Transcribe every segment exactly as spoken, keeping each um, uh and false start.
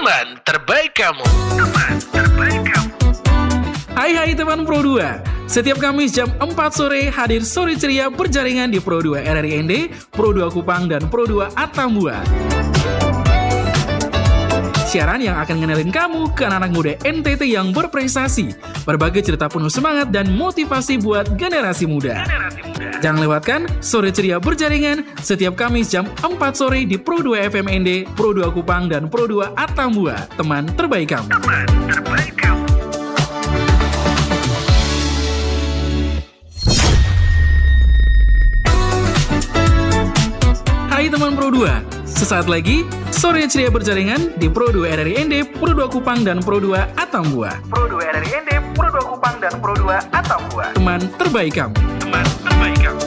teman terbaik kamu. Teman terbaik kamu. Hai hai teman Pro dua. Setiap Kamis jam empat sore hadir Sore Ceria berjaringan di Pro dua R R I N D, Pro dua Kupang, dan Pro dua Atambua. Siaran yang akan ngenalin kamu ke anak-anak muda N T T yang berprestasi, berbagai cerita penuh semangat dan motivasi buat generasi muda. Generasi muda. Jangan lewatkan Sore Ceria berjaringan setiap Kamis jam empat sore di Pro dua F M N D, Pro dua Kupang, dan Pro dua Atambua. Teman terbaik kamu. Teman terbaik kamu. Hai teman Pro dua, sesaat lagi Sore Ceria berjaringan di Pro dua R R I N D, Pro dua Kupang, dan Pro dua Atambua. Pro dua R R I N D, Pro dua Kupang, dan Pro dua Atambua. Teman terbaik kamu. Teman terbaik kamu.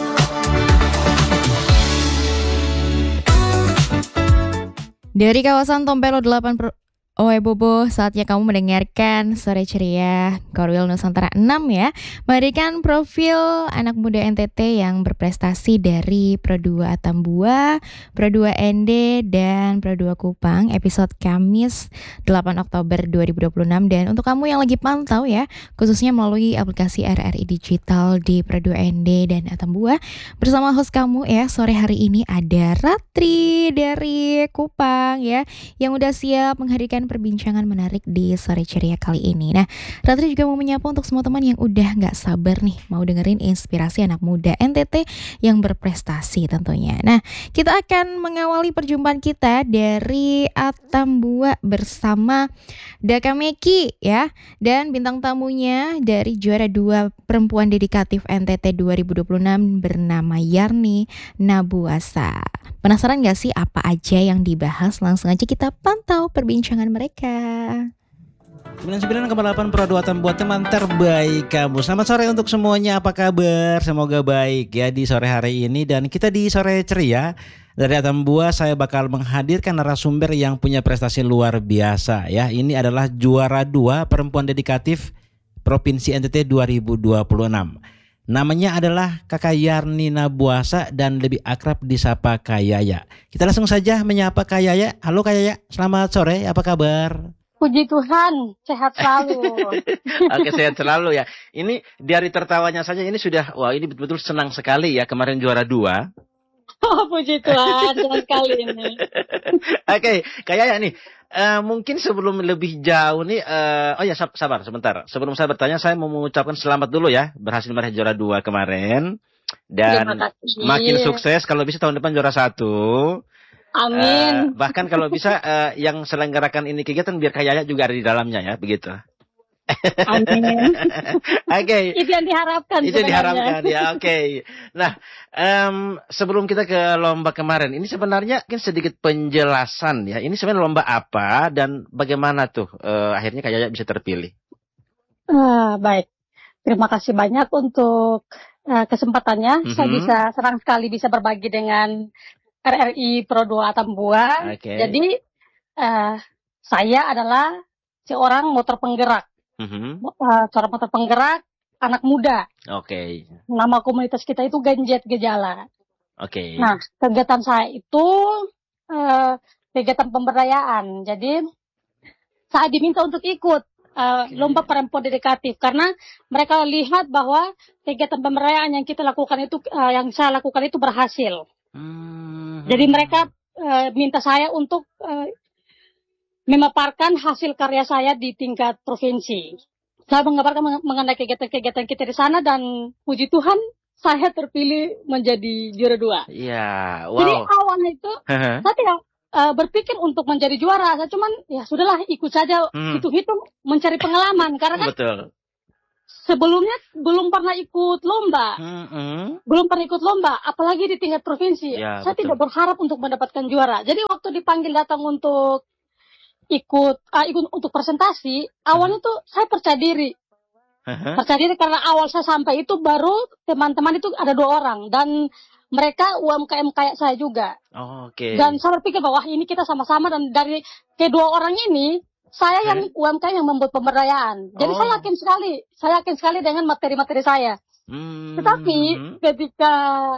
Dari kawasan Tompelo delapan Pro... Oe Bobo, saatnya kamu mendengarkan Sore Ceria Korwil Nusantara enam ya. Memberikan profil anak muda N T T yang berprestasi dari Pro dua Atambua, Pro dua N D, dan Pro dua Kupang, episode Kamis delapan Oktober dua ribu dua puluh enam. Dan untuk kamu yang lagi pantau ya, khususnya melalui aplikasi R R I Digital di Pro dua N D dan Atambua, bersama host kamu ya, sore hari ini ada Ratri dari Kupang ya, yang udah siap menghadirkan perbincangan menarik di Sore Ceria kali ini. Nah, Ratri juga mau menyapa untuk semua teman yang udah gak sabar nih mau dengerin inspirasi anak muda N T T yang berprestasi tentunya. Nah, kita akan mengawali perjumpaan kita dari Atambua bersama Daka Meki ya, dan bintang tamunya dari juara dua perempuan dedikatif N T T dua ribu dua puluh enam bernama Yarni Nabuasa. Penasaran gak sih apa aja yang dibahas? Langsung aja kita pantau perbincangan mereka. sembilan puluh sembilan koma delapan Pro dua Atambua, teman terbaik kamu. Selamat sore untuk semuanya, apa kabar? Semoga baik ya di sore hari ini. Dan kita di Sore Ceria dari Atambua, saya bakal menghadirkan narasumber yang punya prestasi luar biasa ya. Ini adalah juara dua perempuan dedikatif Provinsi N T T dua ribu dua puluh enam. Namanya adalah Kakak Yarni Nabuasa dan lebih akrab disapa Kak Yaya. Kita langsung saja menyapa Kak Yaya. Halo Kak Yaya, selamat sore, apa kabar? Puji Tuhan, sehat selalu. Oke, sehat selalu ya. Ini di hari tertawanya saja ini sudah, wah ini betul-betul senang sekali ya, kemarin juara dua. Oh, puji Tuhan, senang sekali ini. Oke, Kak Yaya nih. Uh, mungkin sebelum lebih jauh nih, uh, oh ya sabar sebentar. Sebelum saya bertanya, saya mau mengucapkan selamat dulu ya, berhasil meraih juara dua kemarin dan makin sukses. Kalau bisa tahun depan juara satu. Amin. Uh, bahkan kalau bisa uh, yang selenggarakan ini kegiatan biar Kak Yaya juga ada di dalamnya ya, begitu. Amin. Oke. Okay. Itu yang diharapkan. Itu yang diharapkan ya. Oke. Okay. Nah, um, sebelum kita ke lomba kemarin, ini sebenarnya kan sedikit penjelasan ya. Ini sebenarnya lomba apa dan bagaimana tuh uh, akhirnya Kak Yaya bisa terpilih? Uh, baik. Terima kasih banyak untuk uh, kesempatannya. Mm-hmm. Saya bisa senang sekali bisa berbagi dengan R R I Pro dua Atambua. Okay. Jadi uh, saya adalah seorang motor penggerak. Mm-hmm. Uh, seorang motor penggerak anak muda. Oke. Okay. Nama komunitas kita itu Genjet Gejala. Oke. Okay. Nah, kegiatan saya itu uh, kegiatan pemberdayaan. Jadi saya diminta untuk ikut uh, okay. lomba perempuan dedikatif karena mereka lihat bahwa kegiatan pemberdayaan yang kita lakukan itu, uh, yang saya lakukan itu berhasil. Mm-hmm. Jadi mereka uh, minta saya untuk uh, memaparkan hasil karya saya di tingkat provinsi. Saya mengabarkan mengenai kegiatan-kegiatan kita di sana dan puji Tuhan saya terpilih menjadi juara dua. Iya, wow. Jadi awalnya itu saya tidak uh, berpikir untuk menjadi juara, saya cuman ya sudahlah ikut saja, hmm. hitung-hitung mencari pengalaman karena kan betul. Sebelumnya belum pernah ikut lomba, hmm. belum pernah ikut lomba, apalagi di tingkat provinsi. Ya, saya betul. Tidak berharap untuk mendapatkan juara. Jadi waktu dipanggil datang untuk ikut uh, ikut untuk presentasi, awalnya tuh saya percaya diri. Uh-huh. Percaya diri karena awal saya sampai itu baru teman-teman itu ada dua orang dan mereka U M K M kayak saya juga. Oh, Oke. Okay. Dan saya berpikir bahwa ini kita sama-sama dan dari kedua orang ini saya huh? yang U M K M yang membuat pemberdayaan. Jadi oh. saya yakin sekali, saya yakin sekali dengan materi-materi saya. Hmm. Tetapi ketika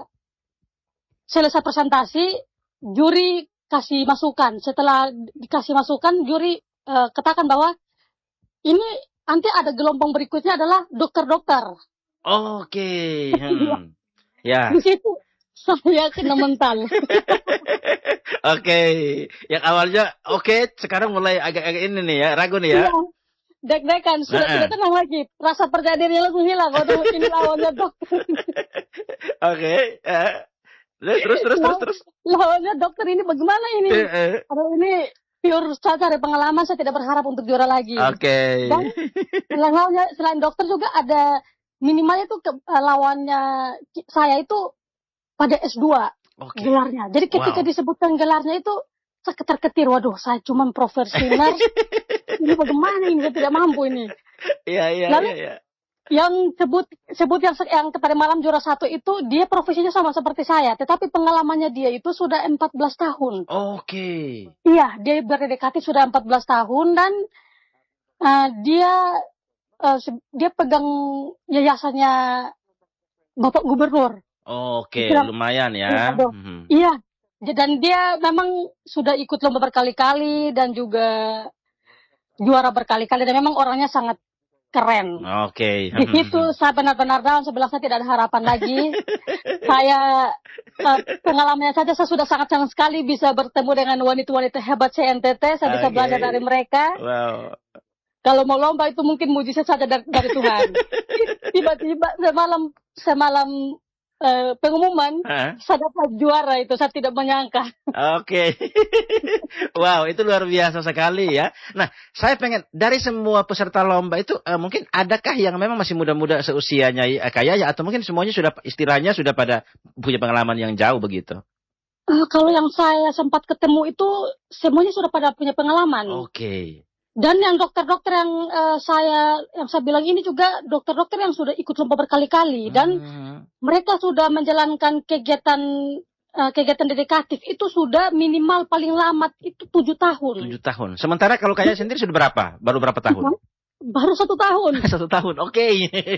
selesai presentasi, juri kasih masukan. Setelah dikasih masukan, juri uh, katakan bahwa ini nanti ada gelombang berikutnya adalah dokter-dokter. Oke. Okay. Hmm. Ya. Di situ saya kena mental. Oke, okay. Yang awalnya oke, okay, sekarang mulai agak-agak ini nih ya, ragu nih ya. Iya. Deg-degan, sudah tidak tenang lagi. Rasa percaya dirinya langsung hilang. Waduh, ini lawannya dokter. Oke. Uh, terus, terus, terus, terus. Lawannya dokter ini bagaimana ini? Uh, uh. Aduh, ini pure saja dari pengalaman, saya tidak berharap untuk juara lagi. Oke. Okay. Dan lawannya selain dokter juga ada minimalnya tuh ke, uh, lawannya saya itu pada S dua okay. gelarnya. Jadi ketika wow. disebutkan gelarnya itu saya ketar-ketir, waduh saya cuma profesional. Ini bagaimana ini, saya tidak mampu ini. Iya, iya, iya. Yang sebut sebut yang yang pada malam juara satu itu dia profesinya sama seperti saya, tetapi pengalamannya dia itu sudah empat belas tahun. Oke. Okay. Iya, dia berdekati sudah empat belas tahun dan uh, dia uh, dia pegang yayasannya Bapak Gubernur. Oke, okay, lumayan ya. Hmm. Iya, dan dia memang sudah ikut lomba berkali-kali dan juga juara berkali-kali dan memang orangnya sangat keren. Oke. Okay. Di situ saya benar-benar down, sebelah saya tidak ada harapan lagi. Saya uh, pengalamannya saja saya sudah sangat senang sekali bisa bertemu dengan wanita-wanita hebat C N T T. Saya bisa okay. belajar dari mereka. Wow. Kalau mau lomba itu mungkin mujizat saja dari, dari Tuhan. Tiba-tiba semalam semalam uh, pengumuman huh? saya dapat juara itu, saya tidak menyangka. Oke. Okay. Wow, itu luar biasa sekali ya. Nah, saya pengen dari semua peserta lomba itu uh, mungkin adakah yang memang masih muda-muda seusianya uh, kayak ya atau mungkin semuanya sudah istilahnya sudah pada punya pengalaman yang jauh begitu? Uh, kalau yang saya sempat ketemu itu semuanya sudah pada punya pengalaman. Oke. Okay. Dan yang dokter-dokter yang uh, saya yang saya bilang ini juga dokter-dokter yang sudah ikut lomba berkali-kali dan hmm. mereka sudah menjalankan kegiatan uh, kegiatan dedikatif itu sudah minimal paling lama itu tujuh tahun. Tujuh tahun. Sementara kalau kayak sendiri sudah berapa? Baru berapa tahun? Baru satu tahun. Satu tahun. Oke. Okay.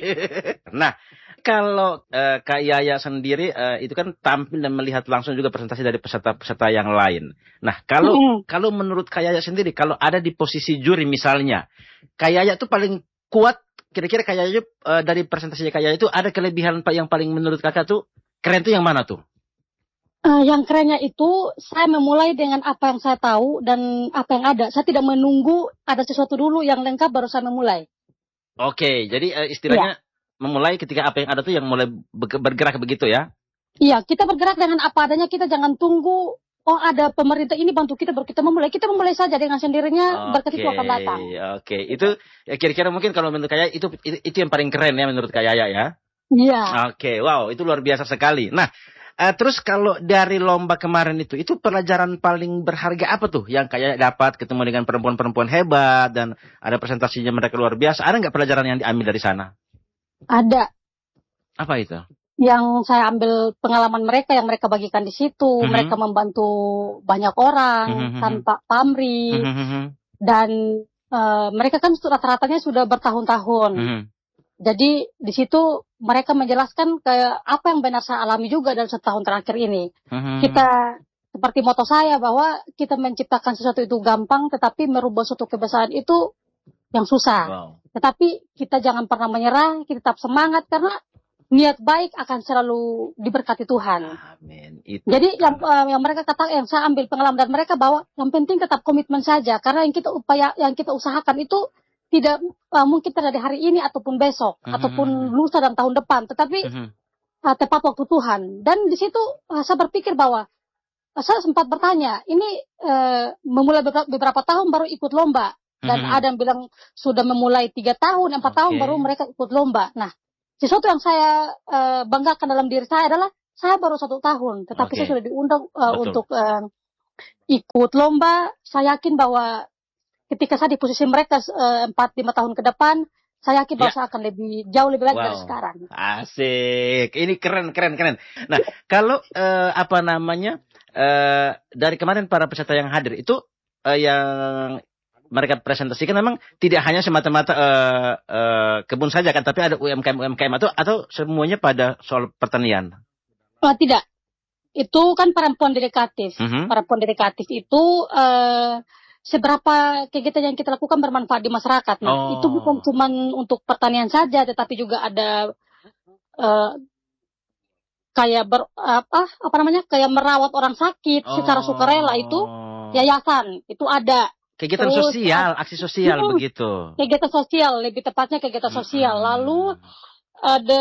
Nah, kalau uh, Kak Yaya sendiri uh, itu kan tampil dan melihat langsung juga presentasi dari peserta-peserta yang lain. Nah, kalau mm. kalau menurut Kak Yaya sendiri, kalau ada di posisi juri misalnya, Kak Yaya itu paling kuat, kira-kira Kak Yaya uh, dari presentasinya Kak Yaya itu ada kelebihan yang paling menurut Kakak tuh keren tuh yang mana tuh? Uh, yang kerennya itu saya memulai dengan apa yang saya tahu dan apa yang ada. Saya tidak menunggu ada sesuatu dulu yang lengkap baru saya memulai. Oke, okay, jadi uh, istilahnya yeah. memulai ketika apa yang ada tuh yang mulai bergerak begitu ya? Iya, kita bergerak dengan apa adanya, kita jangan tunggu, oh ada pemerintah ini bantu kita baru kita memulai. Kita memulai saja dengan sendirinya, okay, berkat itu akan datang. Oke, okay. Itu ya, kira-kira mungkin kalau menurut Kak itu, itu itu yang paling keren ya menurut Kak Yaya ya? Iya. Oke, okay, wow itu luar biasa sekali. Nah, uh, terus kalau dari lomba kemarin itu, itu pelajaran paling berharga apa tuh yang Kak Yaya dapat ketemu dengan perempuan-perempuan hebat dan ada presentasinya mereka luar biasa. Ada nggak pelajaran yang diambil dari sana? Ada. Apa itu? Yang saya ambil pengalaman mereka yang mereka bagikan di situ. Mm-hmm. Mereka membantu banyak orang mm-hmm. tanpa pamrih. Mm-hmm. Dan uh, mereka kan rata-ratanya sudah bertahun-tahun. Mm-hmm. Jadi di situ mereka menjelaskan kayak apa yang benar saya alami juga dalam setahun terakhir ini. Mm-hmm. Kita seperti moto saya bahwa kita menciptakan sesuatu itu gampang, tetapi merubah suatu kebiasaan itu yang susah. Wow. Tetapi kita jangan pernah menyerah, kita tetap semangat karena niat baik akan selalu diberkati Tuhan. Amin. Itu Jadi yang uh, yang mereka katakan, yang saya ambil pengalaman dari mereka bahwa yang penting tetap komitmen saja karena yang kita upaya yang kita usahakan itu tidak uh, mungkin terjadi hari ini ataupun besok mm-hmm. ataupun lusa dan tahun depan, tetapi mm-hmm. uh, tepat waktu Tuhan. Dan di situ uh, saya berpikir bahwa uh, saya sempat bertanya, ini uh, memulai beberapa tahun baru ikut lomba. Dan mm-hmm. ada yang bilang sudah memulai tiga tahun, empat okay. tahun baru mereka ikut lomba. Nah, sesuatu yang saya uh, banggakan dalam diri saya adalah saya baru satu tahun, tetapi okay. saya sudah diundang uh, untuk uh, ikut lomba. Saya yakin bahwa ketika saya di posisi mereka empat lima tahun ke depan, saya yakin bahwa ya. saya akan lebih jauh lebih baik wow. dari sekarang. Asik, ini keren, keren, keren. Nah, kalau uh, apa namanya uh, dari kemarin para peserta yang hadir itu uh, yang mereka presentasikan memang tidak hanya semata-mata uh, uh, kebun saja kan, tapi ada U M K M U M K M atau atau semuanya pada soal pertanian. Oh, tidak, itu kan perempuan dedikatif. Mm-hmm. Perempuan dedikatif itu uh, seberapa kegiatan yang kita lakukan bermanfaat di masyarakat. Nah, Oh. itu bukan cuma untuk pertanian saja, tetapi juga ada uh, kayak ber, apa apa namanya kayak merawat orang sakit Oh. secara sukarela, itu yayasan itu ada. Kegiatan Terus, sosial, aksi sosial hmm, begitu. Kegiatan sosial, lebih tepatnya kegiatan sosial. Mm-mm. Lalu ada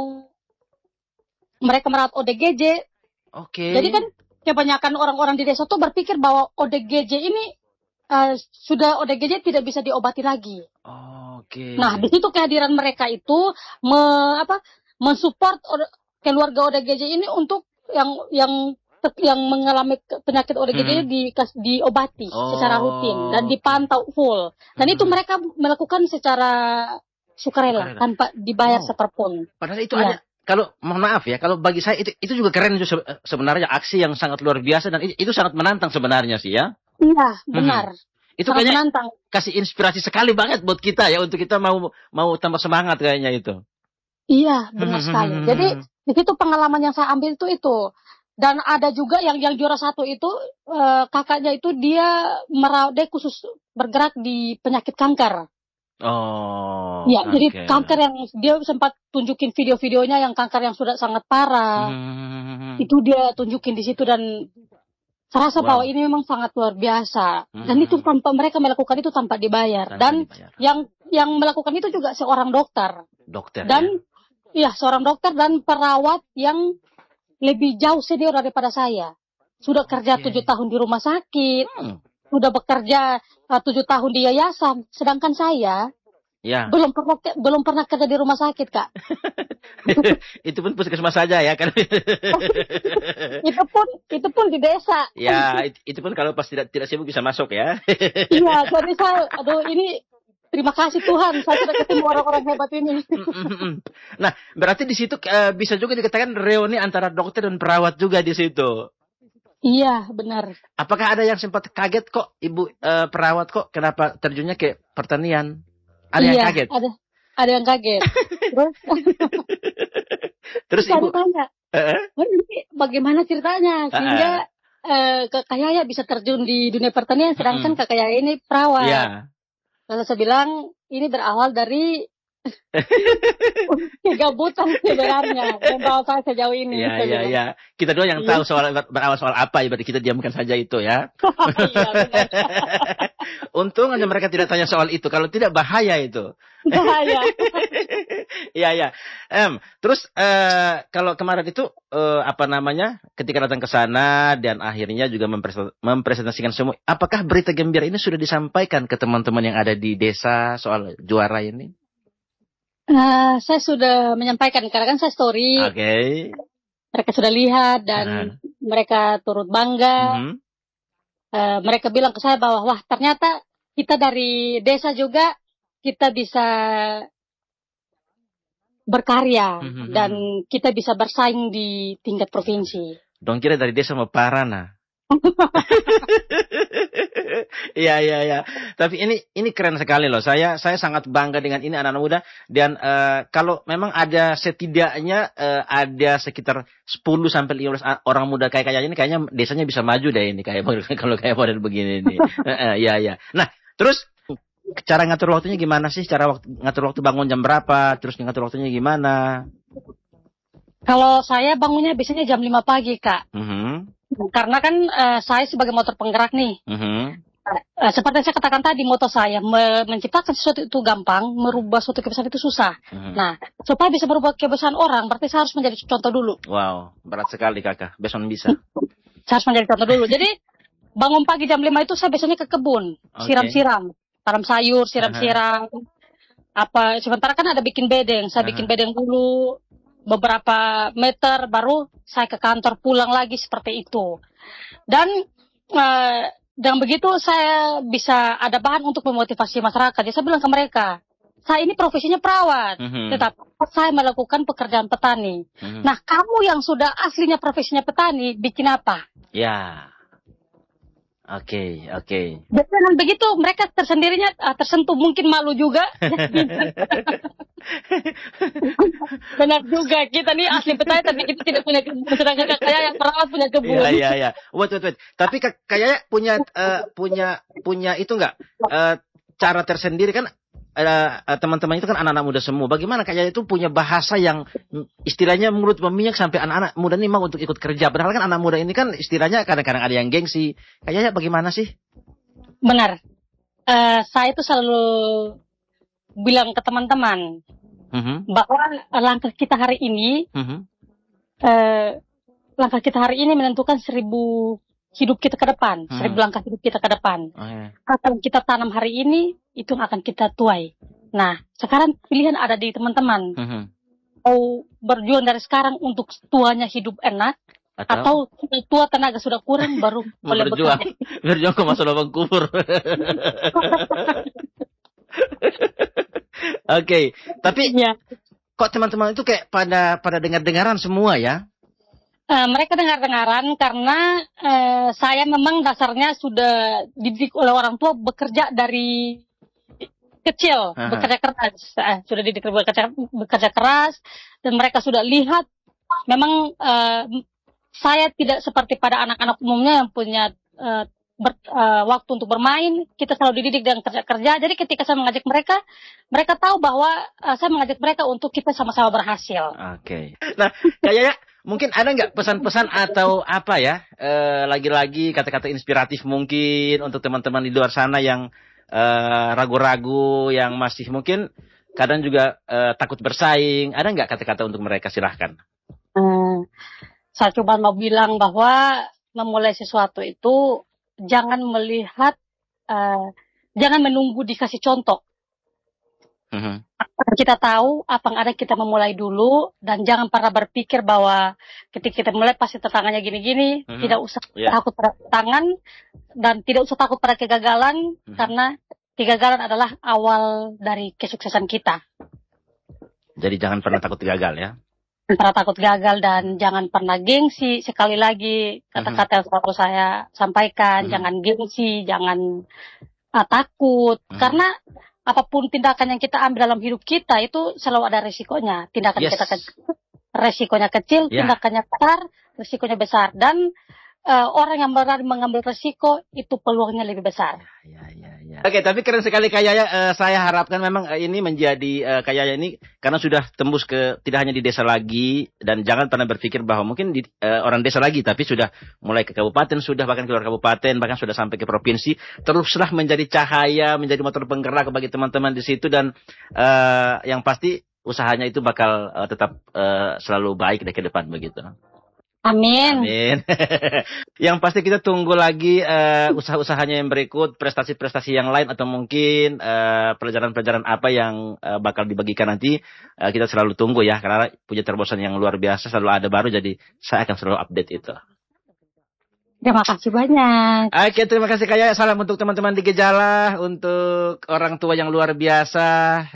mereka merawat O D G J. Oke. Jadi kan kebanyakan orang-orang di desa tuh berpikir bahwa O D G J ini uh, sudah O D G J tidak bisa diobati lagi. Oke. Nah, di situ kehadiran mereka itu me, apa mensupport o- keluarga O D G J ini untuk yang yang yang mengalami penyakit O D G J Hmm. di diobati Oh, secara rutin dan oke. dipantau full. Dan itu Hmm. mereka melakukan secara sukarela, Sukarela. tanpa dibayar Oh. seperpun. Padahal itu Iya. ada, kalau mohon maaf ya, kalau bagi saya itu itu juga keren itu se- sebenarnya, aksi yang sangat luar biasa dan itu, itu sangat menantang sebenarnya sih ya. Iya, benar. Itu Sangat kayaknya menantang. kasih inspirasi sekali banget buat kita ya, untuk kita mau mau tambah semangat kayaknya itu. Iya, benar sekali. Jadi di situ pengalaman yang saya ambil itu itu. Dan ada juga yang yang juara satu itu eh, kakaknya itu dia merawat, dia khusus bergerak di penyakit kanker. Oh. Ya, jadi oke. kanker yang dia sempat tunjukin video-videonya yang kanker yang sudah sangat parah. Hmm. Itu dia tunjukin di situ dan saya rasa Wow. bahwa ini memang sangat luar biasa. Dan Hmm. itu tanpa mereka melakukan itu tanpa dibayar. Tanpa Dan dibayar. yang yang melakukan itu juga seorang dokter. Dokter. Dan iya, seorang dokter dan perawat yang lebih jauh senior daripada saya. Sudah kerja Oke. tujuh tahun di rumah sakit, Hmm. sudah bekerja uh, tujuh tahun di yayasan. Sedangkan saya Ya. belum pernah ke- belum pernah kerja di rumah sakit, Kak. Itu pun puskesmas saja ya kan. Itu pun itu pun di desa. Ya, it- itu pun kalau pas tidak tidak sibuk bisa masuk ya. Iya, jadi saya, aduh ini terima kasih Tuhan, saya sudah ketemu orang-orang hebat ini. Nah, berarti di situ eh, bisa juga dikatakan reuni antara dokter dan perawat juga di situ. Iya, benar. Apakah ada yang sempat kaget kok ibu eh, perawat kok kenapa terjunnya ke pertanian? Ada iya, yang kaget. Ada ada yang kaget. Terus Terus saya ibu tanya, eh, "Oh, ini bagaimana ceritanya sehingga eh, Kakak Yaya bisa terjun di dunia pertanian sedangkan Mm-mm. Kakak Yaya ini perawat?" ya. Lalu saya bilang, ini berawal dari kegabutan sebenarnya yang bawa saya sejauh ini. Iya, saya iya, bilang. iya. Kita doang yang Iya. tahu soal berawal soal apa, ya berarti kita diamkan saja itu ya. Iya, benar. Untung aja mereka tidak tanya soal itu. Kalau tidak bahaya itu. Bahaya. Iya, iya. Em, terus eh, kalau kemarin itu eh, apa namanya? Ketika datang ke sana dan akhirnya juga mempresen- mempresentasikan semua. Apakah berita gembira ini sudah disampaikan ke teman-teman yang ada di desa soal juara ini? Nah, saya sudah menyampaikan karena kan saya story, Oke. mereka sudah lihat dan Ah. mereka turut bangga. Mhm. Eh, mereka bilang ke saya bahwa wah ternyata kita dari desa juga kita bisa berkarya Mhm. dan kita bisa bersaing di tingkat provinsi. Dong kira dari desa mau Parana. Iya, iya, iya. Tapi ini ini keren sekali loh. Saya saya sangat bangga dengan ini anak-anak muda. Dan eh, kalau memang ada setidaknya eh, ada sekitar sepuluh sampai lima belas a- orang muda kayak kayak ini, kayaknya desanya bisa maju deh ini kayak kalau kayak model begini nih. Iya, iya. Nah, terus cara ngatur waktunya gimana sih? Cara waktu, ngatur waktu bangun jam berapa? Terus ngatur waktunya gimana? Kalau saya bangunnya biasanya jam lima pagi, Kak. Mhm. Karena kan eh, saya sebagai motor penggerak nih. Mhm. Eh, seperti yang saya katakan tadi, moto saya me- menciptakan sesuatu itu gampang, merubah suatu kebiasaan itu susah. Mhm. Nah, supaya bisa merubah kebiasaan orang, berarti saya harus menjadi contoh dulu. Wow, berat sekali kakak. Beson bisa. Saya harus menjadi contoh dulu. Jadi bangun pagi jam lima itu saya biasanya ke kebun, Oke. siram-siram, tanam sayur, siram-siram. Apa sementara kan ada bikin bedeng, saya Aha. bikin bedeng dulu beberapa meter, baru saya ke kantor pulang lagi seperti itu. Dan eh, dengan begitu saya bisa ada bahan untuk memotivasi masyarakat. Jadi saya bilang ke mereka, saya ini profesinya perawat, Mhm. tetapi saya melakukan pekerjaan petani. Mhm. Nah, kamu yang sudah aslinya profesinya petani, bikin apa? Ya. Oke, oke. Dengan begitu mereka tersendirinya ah, tersentuh, mungkin malu juga. Benar juga, kita nih asli petani tapi kita tidak punya kebun, sedangkan kayak yang perawat punya kebun. Iya, iya, iya. Wait, wait, wait. Tapi kak- kayaknya punya eh, punya punya itu nggak uh, cara tersendiri kan? Uh, uh, teman-teman itu kan anak-anak muda semua. Bagaimana Kak Yaya itu punya bahasa yang istilahnya menurut memihak sampai anak-anak muda ini mau untuk ikut kerja. Padahal kan anak muda ini kan istilahnya kadang-kadang ada yang gengsi. Kak Yaya bagaimana sih? Benar. Uh, saya itu selalu bilang ke teman-teman uh-huh. bahwa langkah kita hari ini, uh-huh. uh, langkah kita hari ini menentukan seribu hidup kita ke depan, hmm. seribu langkah hidup kita ke depan. Oh, yeah. Apa yang kita tanam hari ini, itu akan kita tuai. Nah, sekarang pilihan ada di teman-teman. Mm-hmm. Mau berjuang dari sekarang untuk tuanya hidup enak, atau, atau tua tenaga sudah kurang, baru boleh berjuang. Berjuang ke masa lubang kubur. Oke, okay. Tapi ya. Kok teman-teman itu kayak pada pada dengar-dengaran semua ya? Uh, mereka dengar-dengaran karena uh, saya memang dasarnya sudah dididik oleh orang tua bekerja dari kecil, uh-huh. bekerja keras, uh, sudah dididik bekerja, bekerja keras, dan mereka sudah lihat memang uh, saya tidak seperti pada anak-anak umumnya yang punya uh, ber, uh, waktu untuk bermain. Kita selalu dididik dengan kerja-kerja, jadi ketika saya mengajak mereka, mereka tahu bahwa uh, saya mengajak mereka untuk kita sama-sama berhasil. Oke. Okay. Nah, kayaknya mungkin ada nggak pesan-pesan atau apa ya, e, lagi-lagi kata-kata inspiratif mungkin untuk teman-teman di luar sana yang e, ragu-ragu, yang masih mungkin kadang juga e, takut bersaing. Ada nggak kata-kata untuk mereka? Silahkan. Hmm, saya coba mau bilang bahwa memulai sesuatu itu jangan melihat, e, jangan menunggu dikasih contoh. Uh-huh. Kita tahu apa yang ada, kita memulai dulu, dan jangan pernah berpikir bahwa ketika kita mulai pasti tantangannya gini-gini. Uh-huh. Tidak usah yeah. takut pada tantangan, dan tidak usah takut pada kegagalan, uh-huh. karena kegagalan adalah awal dari kesuksesan kita. Jadi jangan pernah takut gagal ya. Jangan pernah takut gagal, dan jangan pernah gengsi. Sekali lagi kata-kata uh-huh. yang selalu saya sampaikan, uh-huh. jangan gengsi, jangan uh, takut, uh-huh. karena apapun tindakan yang kita ambil dalam hidup kita itu selalu ada resikonya. Tindakan yes. kita kecil, resikonya kecil, yeah. tindakannya besar, resikonya besar. Dan uh, orang yang berani mengambil resiko itu peluangnya lebih besar. Ya, ya, ya. Oke, tapi keren sekali Kak Yaya. Uh, saya harapkan memang uh, ini menjadi uh, Kak Yaya ini karena sudah tembus ke tidak hanya di desa lagi, dan jangan pernah berpikir bahwa mungkin di, uh, orang desa lagi, tapi sudah mulai ke kabupaten, sudah bahkan keluar kabupaten, bahkan sudah sampai ke provinsi. Teruslah menjadi cahaya, menjadi motor penggerak bagi teman-teman di situ, dan uh, yang pasti usahanya itu bakal uh, tetap uh, selalu baik dari ke depan begitu. Amin. Amin. Yang pasti kita tunggu lagi uh, usaha-usahanya yang berikut, prestasi-prestasi yang lain, atau mungkin uh, pelajaran-pelajaran apa yang uh, bakal dibagikan nanti. Uh, kita selalu tunggu ya, karena punya terobosan yang luar biasa, selalu ada baru, jadi saya akan selalu update itu. Terima kasih banyak. Oke, terima kasih Kak Yaya. Salam untuk teman-teman di Gejala, untuk orang tua yang luar biasa,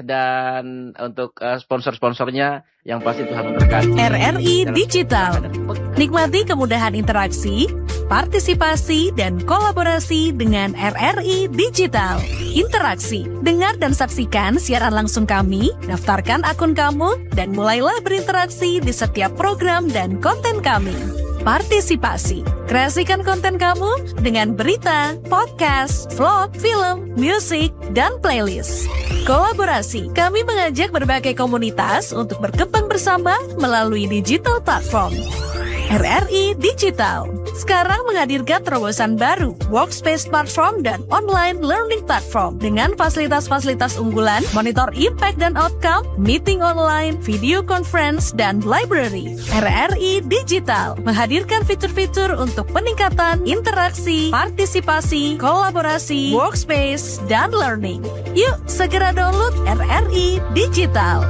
dan untuk uh, sponsor-sponsornya yang pasti Tuhan memberkati. R R I Digital. Nikmati kemudahan interaksi, partisipasi, dan kolaborasi dengan R R I Digital. Interaksi, dengar dan saksikan siaran langsung kami, daftarkan akun kamu, dan mulailah berinteraksi di setiap program dan konten kami. Partisipasi, kreasikan konten kamu dengan berita, podcast, vlog, film, musik, dan playlist. Kolaborasi, kami mengajak berbagai komunitas untuk berkembang bersama melalui digital platform. R R I Digital sekarang menghadirkan terobosan baru, workspace platform dan online learning platform dengan fasilitas-fasilitas unggulan, monitor impact dan outcome, meeting online, video conference, dan library. R R I Digital menghadirkan fitur-fitur untuk peningkatan interaksi, partisipasi, kolaborasi, workspace, dan learning. Yuk segera download R R I Digital.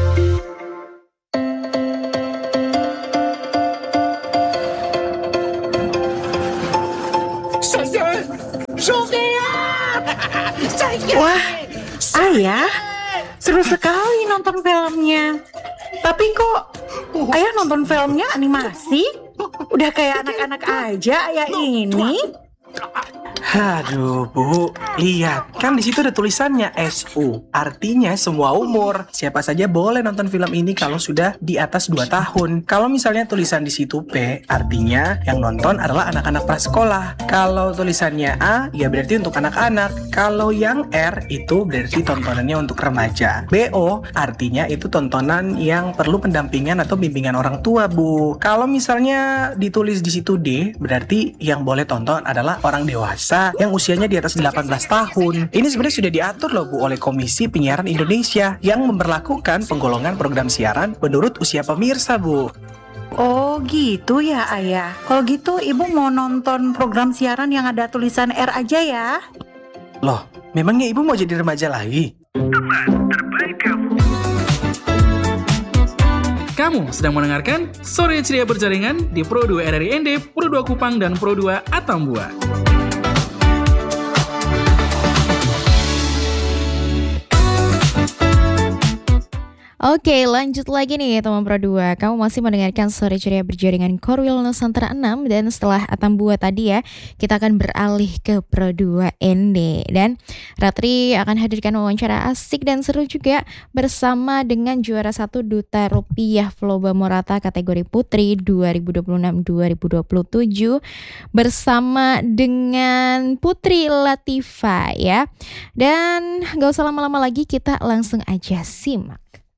Wah, Ayah, seru sekali nonton filmnya. Tapi kok Ayah nonton filmnya animasi? Udah kayak anak-anak aja ya ini. Aduh, Bu, lihat kan di situ ada tulisannya S U, artinya semua umur. Siapa saja boleh nonton film ini kalau sudah di atas dua tahun. Kalau misalnya tulisan di situ P, artinya yang nonton adalah anak-anak prasekolah. Kalau tulisannya A, ya berarti untuk anak-anak. Kalau yang R itu berarti tontonannya untuk remaja. B O artinya itu tontonan yang perlu pendampingan atau bimbingan orang tua, Bu. Kalau misalnya ditulis di situ D, berarti yang boleh tonton adalah orang dewasa yang usianya di atas delapan belas tahun. Ini sebenarnya sudah diatur loh Bu oleh Komisi Penyiaran Indonesia yang memberlakukan penggolongan program siaran menurut usia pemirsa, Bu. Oh gitu ya Ayah. Kalau gitu Ibu mau nonton program siaran yang ada tulisan R aja ya? Loh, memangnya Ibu mau jadi remaja lagi? Kamu sedang mendengarkan Sore Ceria Berjaringan di Pro dua R R I N D, Pro dua Kupang, dan Pro dua Atambua. Oke, lanjut lagi nih teman Pro dua. Kamu masih mendengarkan Sore Ceria Berjaringan Korwil Nusantara enam, dan setelah Atambua tadi ya, kita akan beralih ke Pro dua N D. Dan Ratri akan hadirkan wawancara asik dan seru juga bersama dengan juara satu Duta Rupiah Floba Morata kategori Putri dua ribu dua puluh enam dua ribu dua puluh tujuh bersama dengan Putri Latifa ya. Dan gak usah lama-lama lagi, kita langsung aja simak.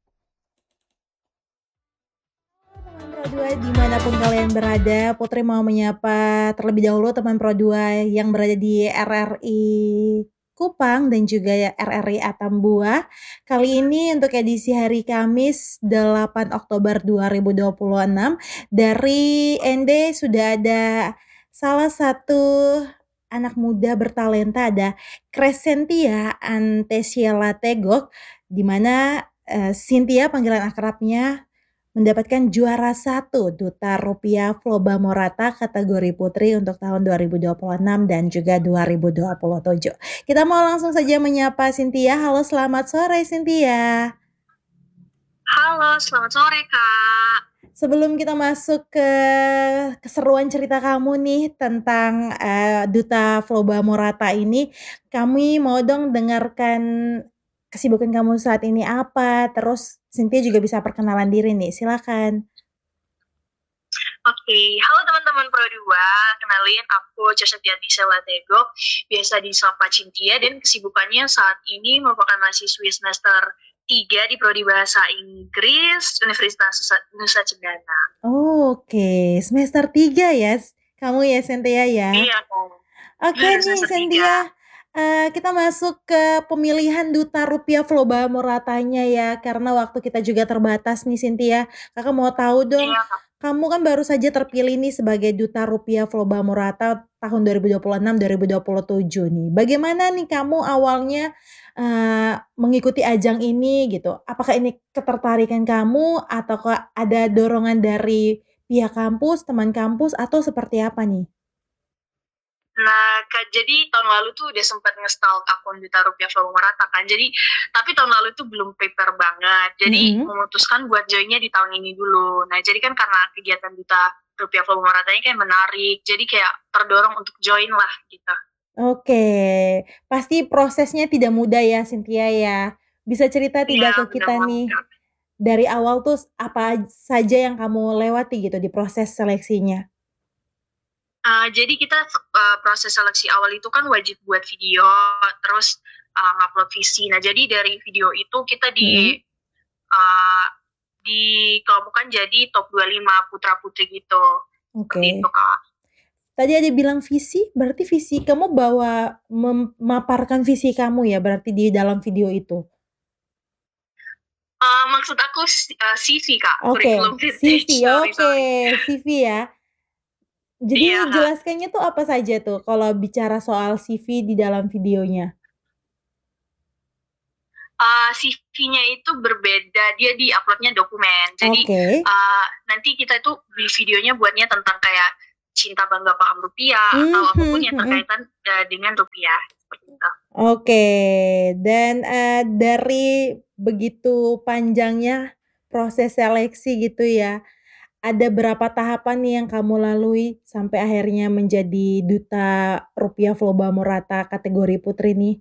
Pro dua dimanapun kalian berada, Putri mau menyapa terlebih dahulu teman Pro dua yang berada di R R I Kupang dan juga R R I Atambua. Kali ini untuk edisi hari Kamis delapan Oktober dua ribu dua puluh enam, dari N D sudah ada salah satu anak muda bertalenta, ada Crescentia Antesiela Tegok, di mana uh, Cynthia panggilan akrabnya mendapatkan juara satu Duta Rupiah Floba Morata kategori Putri untuk tahun dua ribu dua puluh enam dan juga dua ribu dua puluh tujuh. Kita mau langsung saja menyapa Cynthia. Halo, selamat sore Cynthia. Halo, selamat sore Kak. Sebelum kita masuk ke keseruan cerita kamu nih tentang uh, Duta Floba Morata ini, kami mau dong dengarkan kesibukan kamu saat ini apa, terus Cynthia juga bisa perkenalan diri nih, silakan. Oke, halo teman-teman Pro dua, kenalin aku Crescentia Antesiela Tegok, biasa disapa Cynthia, dan kesibukannya saat ini merupakan mahasiswi semester tiga di Prodi Bahasa Inggris Universitas Nusa Cendana. Oh, oke, okay. Semester tiga ya, kamu ya Cynthia ya? Iya, Oke okay, nih Cynthia. Uh, kita masuk ke pemilihan Duta Rupiah Floba Moratanya ya, karena waktu kita juga terbatas nih Cynthia. Kakak mau tahu dong, iya, kamu kan baru saja terpilih nih sebagai Duta Rupiah Floba Morata tahun dua ribu dua puluh enam dua ribu dua puluh tujuh nih. Bagaimana nih kamu awalnya uh, mengikuti ajang ini gitu? Apakah ini ketertarikan kamu atau ada dorongan dari pihak kampus, teman kampus, atau seperti apa nih? Nah, Kak, jadi tahun lalu tuh udah sempat nge-stalk akun Duta Rupiah Floba Morata kan. Jadi, tapi tahun lalu tuh belum prepare banget. Jadi, mm-hmm. memutuskan buat joinnya di tahun ini dulu. Nah, jadi kan karena kegiatan Duta Rupiah Floba Morata ini kayak menarik. Jadi kayak terdorong untuk join lah gitu. Oke, pasti prosesnya tidak mudah ya Cynthia ya. Bisa cerita tidak ya, ke kita nih, mudah. Dari awal tuh apa saja yang kamu lewati gitu di proses seleksinya? Uh, jadi kita uh, proses seleksi awal itu kan wajib buat video, terus uh, ngupload visi. Nah, jadi dari video itu kita di hmm. uh, dikelompokkan jadi top dua puluh lima putra-putri gitu. Oke. Okay. Tadi ada bilang visi, berarti visi kamu bawa memaparkan visi kamu ya, berarti di dalam video itu? Uh, maksud aku uh, C V Kak. Oke, okay. C V, oke, okay. C V ya. Jadi iya, jelaskannya tuh apa saja tuh kalau bicara soal C V di dalam videonya? Uh, C V-nya itu berbeda, dia di-uploadnya dokumen. Jadi okay. uh, nanti kita itu di videonya buatnya tentang kayak cinta bangga paham rupiah mm-hmm. atau apapun yang berkaitan uh, dengan rupiah. Seperti itu. Oke, okay. Dan uh, dari begitu panjangnya proses seleksi gitu ya, ada berapa tahapan nih yang kamu lalui sampai akhirnya menjadi duta rupiah Flow Bamo Rata kategori putri nih?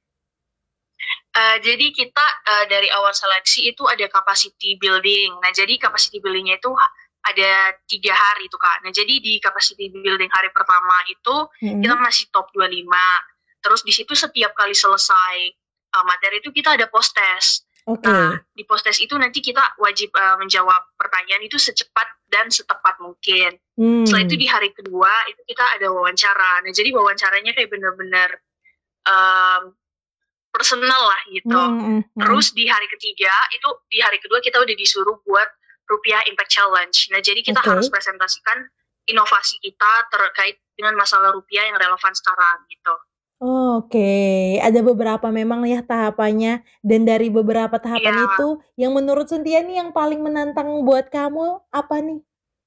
Uh, jadi kita uh, dari awal seleksi itu ada capacity building. Nah, jadi capacity buildingnya itu ada tiga hari itu Kak. Nah, jadi di capacity building hari pertama itu mm-hmm. kita masih top dua puluh lima. Terus di situ setiap kali selesai uh, materi itu kita ada post test. Okay. Nah, di post test itu nanti kita wajib uh, menjawab pertanyaan itu secepat dan setepat mungkin. Hmm. Setelah itu di hari kedua itu kita ada wawancara. Nah, jadi wawancaranya kayak bener-bener um, personal lah gitu. Hmm, hmm. Terus di hari ketiga itu di hari kedua kita udah disuruh buat Rupiah Impact Challenge. Nah, jadi kita okay. harus presentasikan inovasi kita terkait dengan masalah rupiah yang relevan sekarang gitu. Oh, Oke, okay. Ada beberapa memang ya tahapannya, dan dari beberapa tahapan Iya. itu yang menurut Cynthia nih yang paling menantang buat kamu apa nih?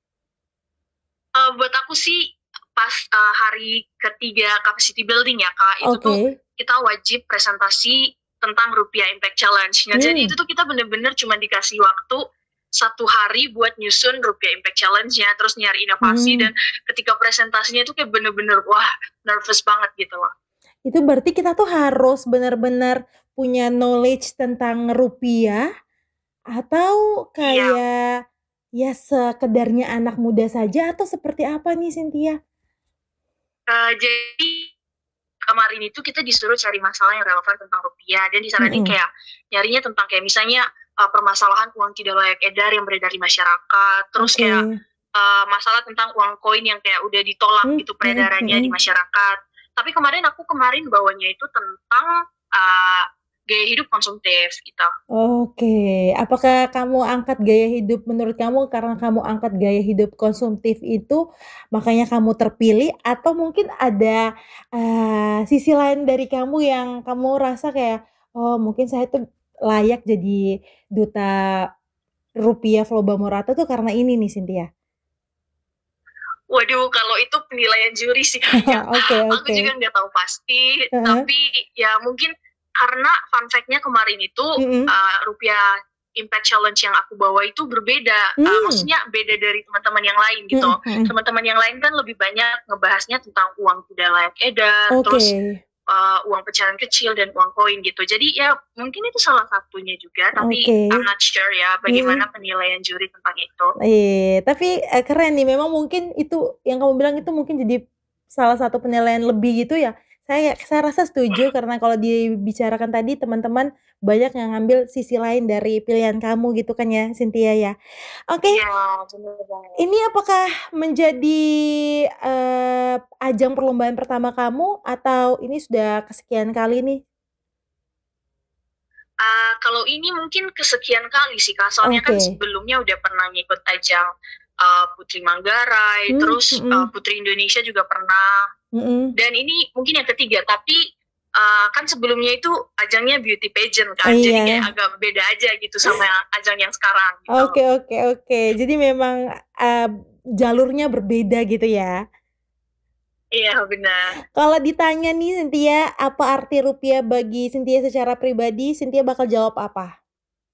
Uh, buat aku sih pas uh, hari ketiga capacity building ya Kak, itu Oke. tuh kita wajib presentasi tentang Rupiah Impact Challenge. Nah, Hmm. jadi itu tuh kita bener-bener cuma dikasih waktu satu hari buat nyusun Rupiah Impact Challenge-nya, terus nyari inovasi, Hmm. dan ketika presentasinya itu kayak bener-bener wah nervous banget gitu loh. Itu berarti kita tuh harus benar-benar punya knowledge tentang rupiah atau Iya. kayak ya sekedarnya anak muda saja atau seperti apa nih Cynthia? Uh, jadi kemarin itu kita disuruh cari masalah yang relevan tentang rupiah, dan disaranin Mm-mm. kayak nyarinya tentang kayak misalnya uh, permasalahan uang tidak layak edar yang beredar di masyarakat, terus Oke. kayak uh, masalah tentang uang koin yang kayak udah ditolak Hmm, gitu peredarannya hmm, di hmm. masyarakat. Tapi kemarin aku kemarin bawanya itu tentang uh, gaya hidup konsumtif gitu. Oke, apakah kamu angkat gaya hidup menurut kamu karena kamu angkat gaya hidup konsumtif itu makanya kamu terpilih atau mungkin ada eh, sisi lain dari kamu yang kamu rasa kayak oh mungkin saya tuh layak jadi duta rupiah Flow Bamo Rata tuh karena ini nih Cynthia. Waduh, kalau itu penilaian juri sih kayaknya. Oke, Aku oke. juga nggak tahu pasti, Uh-huh. tapi ya mungkin karena fun fact-nya kemarin itu Mm-mm. uh, Rupiah Impact Challenge yang aku bawa itu berbeda. Uh, Hmm. maksudnya beda dari teman-teman yang lain gitu. Mm-mm. Teman-teman yang lain kan lebih banyak ngebahasnya tentang uang tidak layak edar, Oke. terus uh, uang pecahan kecil dan uang koin gitu. Jadi ya mungkin itu salah satunya juga, tapi Oke. I'm not sure ya bagaimana penilaian juri tentang itu. Iya, tapi eh, keren nih. Memang mungkin itu yang kamu bilang itu mungkin jadi salah satu penilaian lebih gitu ya. Saya saya rasa setuju karena kalau dibicarakan tadi teman-teman banyak yang ngambil sisi lain dari pilihan kamu gitu kan ya, Cynthia ya. Oke, Iya, benar banget. ini apakah menjadi eh, ajang perlombaan pertama kamu atau ini sudah kesekian kali nih? Uh, kalau ini mungkin kesekian kali sih Kak, soalnya kan Oke. sebelumnya udah pernah ngikut ajang uh, Putri Manggarai, Hmm, terus mm-mm. uh, Putri Indonesia juga pernah, Mm-mm. dan ini mungkin yang ketiga, tapi uh, kan sebelumnya itu ajangnya beauty pageant kan, Iya. jadi kayak agak beda aja gitu sama ajang yang sekarang gitu. Oke, oke, oke. Jadi memang eh, jalurnya berbeda gitu ya. Iya benar. Kalau ditanya nih Cynthia, apa arti rupiah bagi Cynthia secara pribadi, Cynthia bakal jawab apa?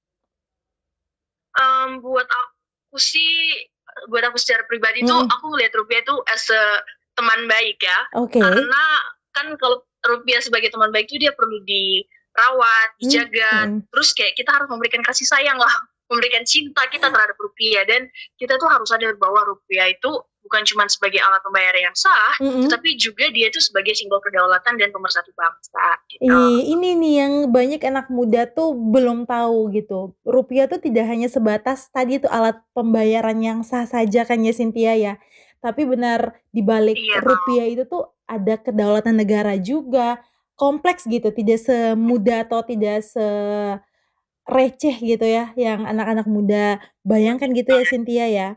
Um, buat aku sih, buat aku secara pribadi tuh, Hmm. aku ngeliat rupiah itu as a teman baik ya. Oke. Karena kan kalau rupiah sebagai teman baik itu dia perlu dirawat, Hmm, dijaga, hmm. terus kayak kita harus memberikan kasih sayang lah, memberikan cinta kita terhadap rupiah, dan kita tuh harus sadar bahwa rupiah itu bukan cuma sebagai alat pembayaran yang sah, Mm-mm. tetapi juga dia itu sebagai simbol kedaulatan dan pemersatu bangsa gitu. Ih, ini nih yang banyak anak muda tuh belum tahu gitu. Rupiah tuh tidak hanya sebatas tadi tuh alat pembayaran yang sah saja kan ya Cynthia ya. Tapi benar di balik Iya. rupiah itu tuh ada kedaulatan negara juga. Kompleks gitu, tidak semudah atau tidak se receh gitu ya yang anak-anak muda bayangkan gitu ya Cynthia ya.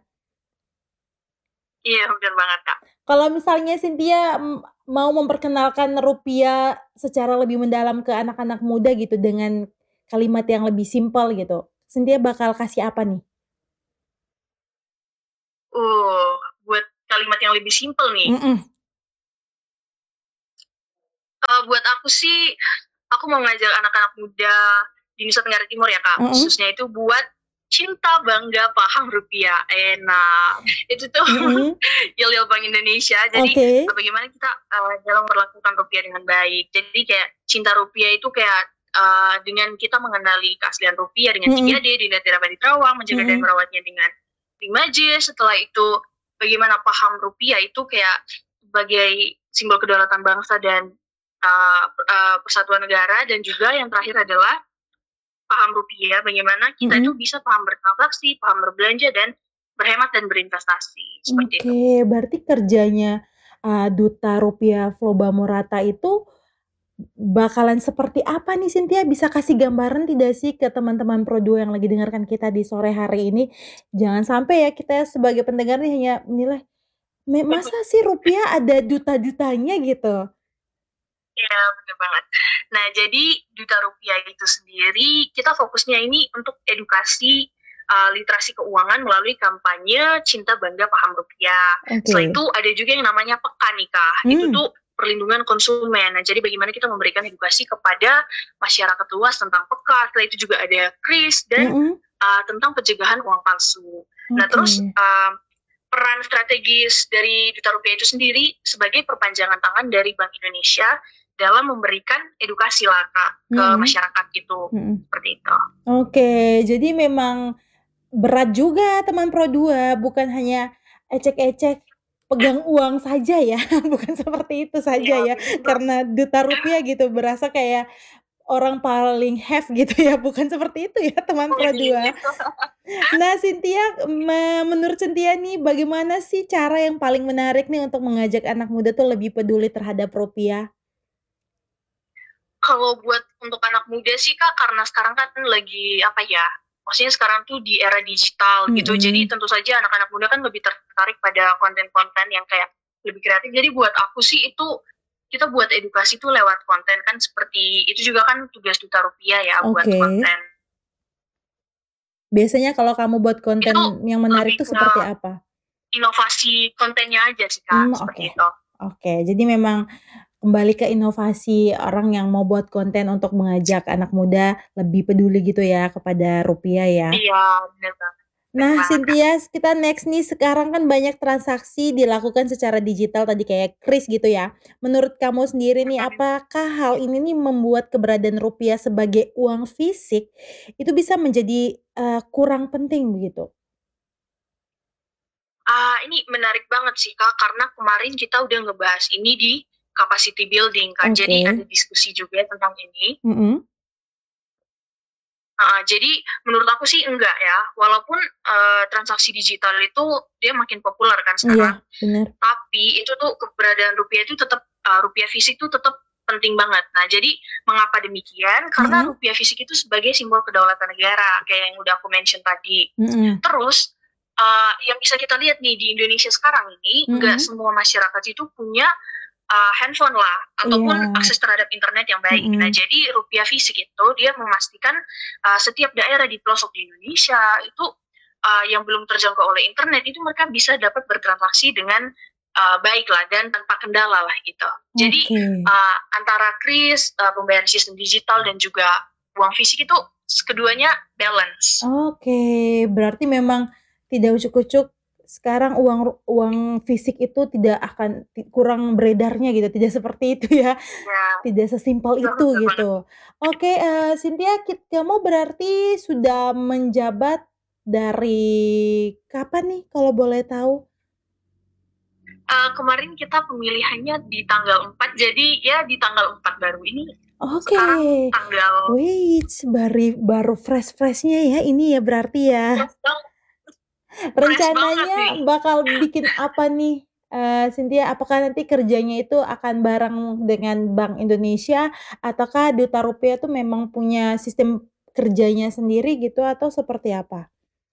Iya benar banget Kak. Kalau misalnya Cynthia mm, mau memperkenalkan rupiah secara lebih mendalam ke anak-anak muda gitu dengan kalimat yang lebih simpel gitu, Cynthia bakal kasih apa nih? Uh, buat kalimat yang lebih simpel nih. Mm-mm. Uh, buat aku sih, aku mau ngajak anak-anak muda di Nusa Tenggara Timur ya Kak, Mm-mm. khususnya itu buat cinta bangga paham rupiah. Enak. Itu tuh Mm-mm. yel-yel Bank Indonesia. Jadi Oke. bagaimana kita uh, dalam memperlakukan rupiah dengan baik. Jadi kayak cinta rupiah itu kayak uh, dengan kita mengenali keaslian rupiah dengan Mm-mm. tiga D, Dinda Tirabadi Terawang, menjaga dan Mm-mm. merawatnya dengan lima J. Setelah itu bagaimana paham rupiah itu kayak sebagai simbol kedaulatan bangsa dan uh, uh, persatuan negara. Dan juga yang terakhir adalah paham rupiah, bagaimana kita Mm-mm. itu bisa paham bertransaksi, paham berbelanja, dan berhemat dan berinvestasi. Seperti itu. Oke, berarti kerjanya uh, Duta Rupiah Flow Bamorata itu bakalan seperti apa nih Cynthia? Bisa kasih gambaran tidak sih ke teman-teman Pro dua yang lagi dengarkan kita di sore hari ini? Jangan sampai ya kita sebagai pendengar nih hanya menilai, "Me- masa sih rupiah ada duta-dutanya gitu?" Iya, benar banget. Nah, jadi Duta Rupiah itu sendiri, kita fokusnya ini untuk edukasi uh, literasi keuangan melalui kampanye Cinta Bangga Paham Rupiah. Oke. Setelah itu ada juga yang namanya Pekan Nikah. Itu Hmm. tuh perlindungan konsumen. Nah, jadi bagaimana kita memberikan edukasi kepada masyarakat luas tentang peka. Setelah itu juga ada kris dan Mm-mm. uh, tentang pencegahan uang palsu. Nah, Oke. terus uh, peran strategis dari Duta Rupiah itu sendiri sebagai perpanjangan tangan dari Bank Indonesia dalam memberikan edukasi lah Kak, ke Mm-mm. masyarakat gitu. Mm-mm. Seperti itu. Oke, jadi memang berat juga teman Pro dua, bukan hanya ecek-ecek pegang uang saja ya, bukan seperti itu saja Iya, ya. betul. Karena Duta Rupiah gitu berasa kayak orang paling have gitu ya, bukan seperti itu ya teman Pro dua. Nah, Cynthia, me- menurut Cynthia nih bagaimana sih cara yang paling menarik nih untuk mengajak anak muda tuh lebih peduli terhadap rupiah? Kalau buat untuk anak muda sih Kak, karena sekarang kan lagi apa ya, maksudnya sekarang tuh di era digital gitu, Mm-mm. jadi tentu saja anak-anak muda kan lebih tertarik pada konten-konten yang kayak lebih kreatif. Jadi buat aku sih itu kita buat edukasi tuh lewat konten kan, seperti itu juga kan tugas Duta Rupiah ya, buat Oke. konten. Biasanya kalau kamu buat konten Itu yang menarik lebih tuh ke seperti apa? inovasi kontennya aja sih Kak, Hmm, seperti oke. itu. Oke, jadi memang kembali ke inovasi orang yang mau buat konten untuk mengajak anak muda lebih peduli gitu ya kepada rupiah ya. Iya, benar banget. Benar Nah, banget Kak. Cynthia, kita next nih, sekarang kan banyak transaksi dilakukan secara digital tadi kayak kris gitu ya. Menurut kamu sendiri nih, apakah hal ini nih membuat keberadaan rupiah sebagai uang fisik itu bisa menjadi eh, kurang penting begitu? Ah, ini menarik banget sih Kak, karena kemarin kita udah ngebahas ini di capacity building Kak. Jadi Oke. ada diskusi juga tentang ini. Mm-mm. Ah, jadi menurut aku sih enggak ya, walaupun eh, transaksi digital itu dia makin populer kan Iya, sekarang, benar. tapi itu tuh keberadaan rupiah itu tetap eh, rupiah fisik itu tetap penting banget. Nah, jadi mengapa demikian? Karena Mm-mm. rupiah fisik itu sebagai simbol kedaulatan negara, kayak yang udah aku mention tadi. Mm-mm. Terus uh, yang bisa kita lihat nih di Indonesia sekarang ini, nggak Mm-mm. semua masyarakat itu punya uh, handphone lah ataupun Iya. akses terhadap internet yang baik. Mm-mm. Nah, jadi rupiah fisik itu dia memastikan uh, setiap daerah di pelosok di Indonesia itu uh, yang belum terjangkau oleh internet itu mereka bisa dapat bertransaksi dengan uh, baik lah dan tanpa kendala lah gitu. Jadi Oke. uh, antara kris, uh, pembayaran sistem digital dan juga uang fisik itu keduanya balance. Oke, berarti memang tidak ucuk-ucuk sekarang uang uang fisik itu tidak akan ti- kurang beredarnya gitu, tidak seperti itu ya, Ya, tidak sesimpel betul, itu betul gitu. Oke, eh, Cynthia, kit- kamu berarti sudah menjabat dari kapan nih kalau boleh tahu? Uh, kemarin kita pemilihannya di tanggal empat, jadi ya di tanggal empat baru ini. Oke, Sekarang tanggal wait, baru baru fresh-freshnya ya ini ya berarti ya. fresh banget, fresh banget Rencananya nih. bakal bikin apa nih, eh, Cynthia? Apakah nanti kerjanya itu akan bareng dengan Bank Indonesia, ataukah Duta Rupiah tuh memang punya sistem kerjanya sendiri gitu, atau seperti apa?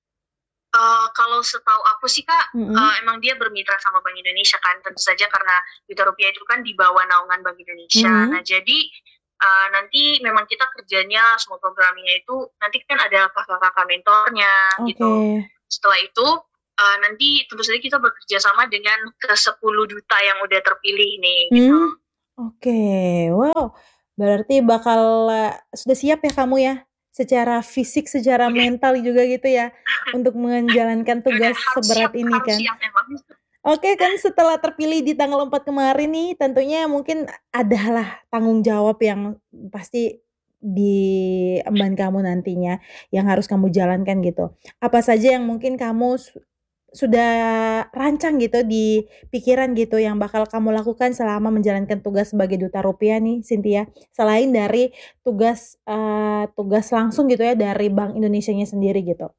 Uh, kalau setahu aku sih Kak, Mm-mm. uh, emang dia bermitra sama Bank Indonesia kan, tentu saja karena Duta Rupiah itu kan di bawah naungan Bank Indonesia. Mm-mm. Nah, jadi uh, nanti memang kita kerjanya semua programnya itu nanti kan ada kakak-kakak mentornya gitu. Oke. Setelah itu uh, nanti tentu saja kita bekerja sama dengan ke sepuluh duta yang udah terpilih nih gitu. Hmm, oke. Wow, berarti bakal eh, sudah siap ya kamu ya, secara fisik, secara mental juga gitu ya untuk menjalankan tugas seberat siap, ini kan. Oke kan setelah terpilih di tanggal empat kemarin nih tentunya mungkin adalah tanggung jawab yang pasti diemban kamu nantinya yang harus kamu jalankan gitu. Apa saja yang mungkin kamu su- sudah rancang gitu di pikiran gitu yang bakal kamu lakukan selama menjalankan tugas sebagai duta rupiah nih Cynthia. Selain dari tugas eh, tugas langsung gitu ya dari Bank Indonesianya sendiri gitu.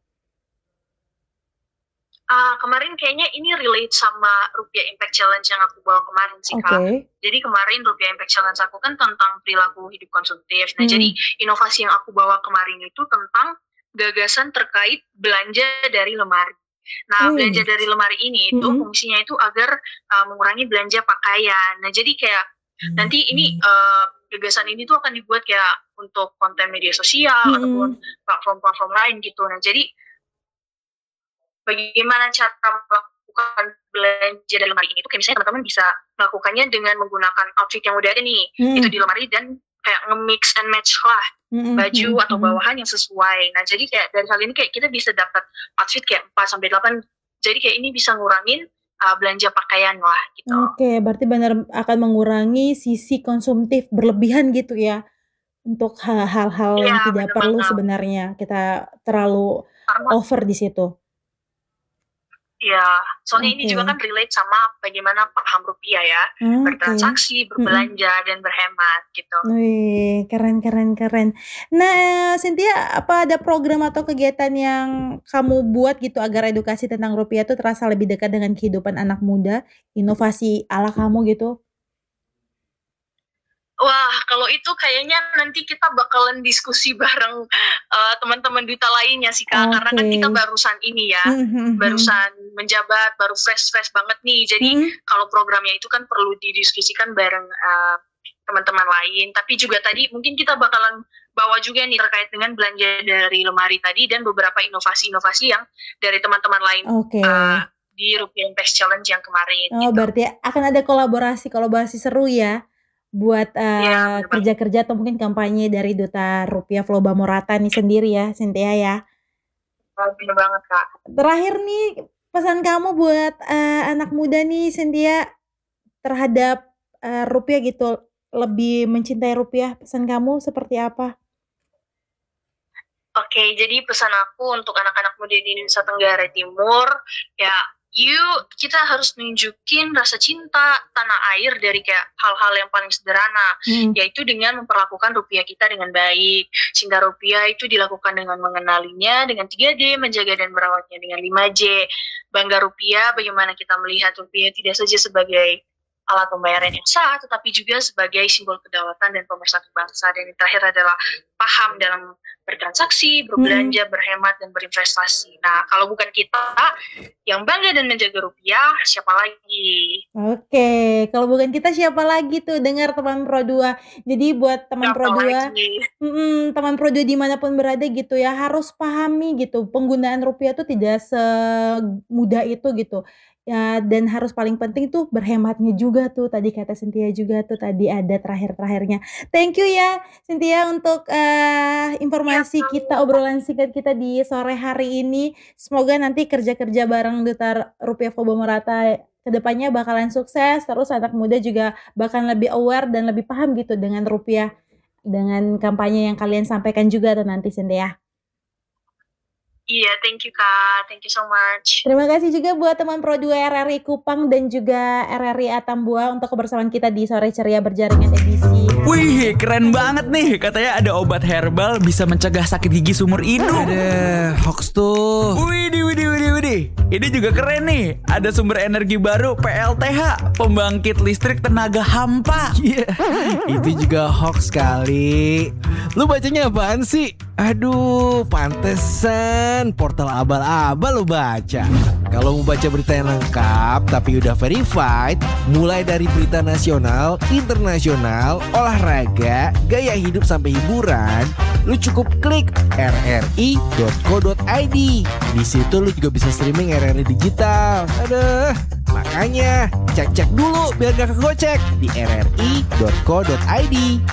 Ah, kemarin kayaknya ini relate sama Rupiah Impact Challenge yang aku bawa kemarin sih, Kak. Oke. Jadi kemarin Rupiah Impact Challenge aku kan tentang perilaku hidup konsumtif. Nah, Hmm. jadi inovasi yang aku bawa kemarin itu tentang gagasan terkait belanja dari lemari. Nah, Hmm. belanja dari lemari ini itu Mm-mm. fungsinya itu agar uh, mengurangi belanja pakaian. Nah, jadi kayak nanti ini uh, gagasan ini tuh akan dibuat kayak untuk konten media sosial Mm-mm. ataupun platform-platform lain gitu. Nah, jadi bagaimana cara melakukan belanja dari lemari ini tuh kayak misalnya teman-teman bisa melakukannya dengan menggunakan outfit yang udah ada nih Hmm. itu di lemari dan kayak nge-mix and match lah Mm-mm. baju Mm-mm. atau bawahan yang sesuai. Nah, jadi kayak dari hal ini kayak kita bisa dapat outfit kayak empat sampai delapan. Jadi kayak ini bisa ngurangin uh, belanja pakaian lah gitu. Oke, berarti benar akan mengurangi sisi konsumtif berlebihan gitu ya. Untuk ha- hal-hal yang Iya, tidak bener perlu banget. sebenarnya kita terlalu Karena over di situ. ya, soalnya ini Oke. juga kan relate sama bagaimana paham rupiah ya, Oke. bertransaksi, Mm-mm. berbelanja dan berhemat gitu. Wih, keren keren keren. Nah, Cynthia, apa ada program atau kegiatan yang kamu buat gitu agar edukasi tentang rupiah itu terasa lebih dekat dengan kehidupan anak muda, inovasi ala kamu gitu? Wah, kalau itu kayaknya nanti kita bakalan diskusi bareng uh, teman-teman duta lainnya sih, Kak. Karena kan kita Oke. barusan ini ya, Hmm, hmm, hmm. barusan menjabat, baru fresh-fresh banget nih. Jadi Hmm. kalau programnya itu kan perlu didiskusikan bareng uh, teman-teman lain. Tapi juga tadi mungkin kita bakalan bawa juga nih terkait dengan belanja dari lemari tadi dan beberapa inovasi-inovasi yang dari teman-teman lain Oke. uh, di Rupiah Impact Challenge yang kemarin Oh, gitu. berarti akan ada kolaborasi kolaborasi seru ya buat Iya, eh, bener banget. kerja-kerja atau mungkin kampanye dari Duta Rupiah Floba Morata nih sendiri ya, Cynthia ya. Oh, bener banget, Kak. Terakhir nih pesan kamu buat eh, anak muda nih Cynthia terhadap eh, rupiah gitu, lebih mencintai rupiah. Pesan kamu seperti apa? Oke, jadi pesan aku untuk anak-anak muda di Nusa Tenggara Timur, ya, yuk kita harus nunjukin rasa cinta tanah air dari kayak hal-hal yang paling sederhana, Hmm. yaitu dengan memperlakukan rupiah kita dengan baik. Cinta rupiah itu dilakukan dengan mengenalinya dengan tiga D, menjaga dan merawatnya dengan lima J. Bangga rupiah, bagaimana kita melihat rupiah tidak saja sebagai alat pembayaran yang sah, tetapi juga sebagai simbol kedaulatan dan pemersatu bangsa. Dan yang terakhir adalah paham dalam bertransaksi, berbelanja, berhemat, dan berinvestasi. Nah, kalau bukan kita yang bangga dan menjaga rupiah, siapa lagi? Oke, kalau bukan kita siapa lagi tuh? Dengar teman Pro dua. Jadi buat teman Siapa Pro dua, lagi? mm-mm, teman Pro dua dimanapun berada gitu ya, harus pahami gitu penggunaan rupiah tuh tidak semudah itu gitu. Ya, dan harus paling penting tuh berhematnya juga tuh. Tadi kata Cynthia juga tuh tadi ada terakhir-terakhirnya. Thank you ya Cynthia untuk eh, informasi kita, obrolan singkat kita di sore hari ini. Semoga nanti kerja-kerja bareng Duta Rupiah Floba Morata kedepannya bakalan sukses. Terus anak muda juga bakalan lebih aware dan lebih paham gitu dengan rupiah, dengan kampanye yang kalian sampaikan juga tuh nanti Cynthia. Iya, thank you, Kak. Thank you so much. Terima kasih juga buat teman Pro dua R R I Kupang dan juga R R I Atambua untuk kebersamaan kita di Sore Ceria Berjaringan edisi. Wih, keren banget nih. Katanya ada obat herbal bisa mencegah sakit gigi seumur hidup. Ada hoax tuh. Widih, widih, widih, widih. Ini juga keren nih. Ada sumber energi baru P L T H, pembangkit listrik tenaga hampa. Iya, itu juga hoax kali. Lu bacanya apaan sih? Aduh, pantesan portal abal-abal lu baca. Kalau mau baca berita yang lengkap tapi udah verified, mulai dari berita nasional, internasional, olahraga, gaya hidup sampai hiburan, lu cukup klik r r i dot co dot i d. Di situ lu juga bisa streaming R R I digital. Aduh, makanya cek-cek dulu biar gak kegocek di r r i dot co dot i d.